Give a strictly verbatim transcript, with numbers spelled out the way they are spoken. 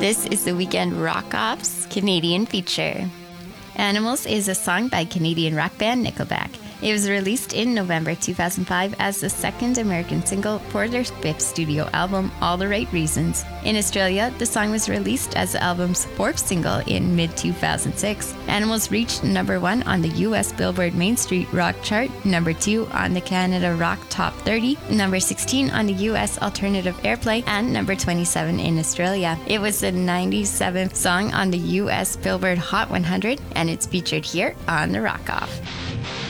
This is the Weekend Rock Off's Canadian feature. Animals is a song by Canadian rock band Nickelback. It was released in November two thousand five as the second American single for their fifth studio album, All the Right Reasons. In Australia, the song was released as the album's fourth single in mid two thousand six. Animals reached number one on the U S Billboard Main Street Rock chart, number two on the Canada Rock Top thirty, number sixteen on the U S Alternative Airplay, and number twenty-seven in Australia. It was the ninety-seventh song on the U S Billboard Hot one hundred, and it's featured here on The Rock Off.